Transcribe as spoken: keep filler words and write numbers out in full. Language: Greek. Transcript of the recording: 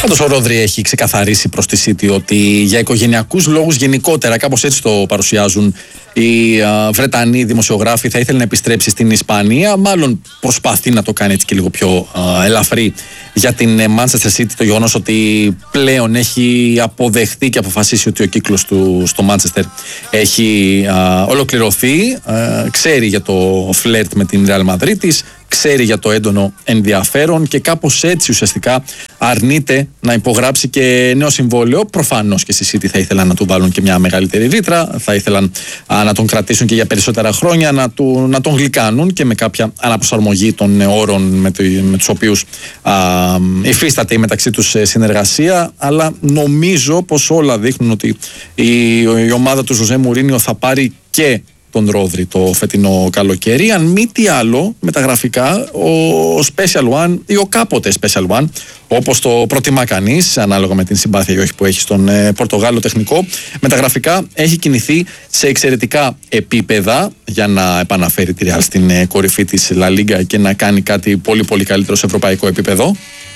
Πάντως ο Ρόδρυ έχει ξεκαθαρίσει προς τη City ότι για οικογενειακούς λόγους γενικότερα, κάπως έτσι το παρουσιάζουν οι α, Βρετανοί δημοσιογράφοι, θα ήθελε να επιστρέψει στην Ισπανία. Μάλλον προσπαθεί να το κάνει έτσι και λίγο πιο α, ελαφρύ για την Manchester City, το γεγονός ότι πλέον έχει αποδεχθεί και αποφασίσει ότι ο κύκλος του στο Manchester έχει α, ολοκληρωθεί. Α, ξέρει για το φλερτ με την Real Madrid της, ξέρει για το έντονο ενδιαφέρον και κάπως έτσι ουσιαστικά αρνείται να υπογράψει και νέο συμβόλαιο. Προφανώς και στη City θα ήθελαν να του βάλουν και μια μεγαλύτερη ρήτρα, θα ήθελαν α, να τον κρατήσουν και για περισσότερα χρόνια, να, του, να τον γλυκάνουν και με κάποια αναπροσαρμογή των όρων με, το, με τους οποίους α, υφίσταται η μεταξύ τους συνεργασία. Αλλά νομίζω πως όλα δείχνουν ότι η, η ομάδα του Ζωζέ Μουρίνιο θα πάρει και τον Ρόδρυ το φετινό καλοκαίρι. Αν μη τι άλλο, μεταγραφικά, ο Special One ή ο κάποτε Special One, όπως το προτιμά κανείς, ανάλογα με την συμπάθεια ή όχι που έχει στον ε, Πορτογάλο τεχνικό, μεταγραφικά έχει κινηθεί σε εξαιρετικά επίπεδα για να επαναφέρει τη Real στην ε, κορυφή της La Liga και να κάνει κάτι πολύ πολύ καλύτερο σε ευρωπαϊκό επίπεδο.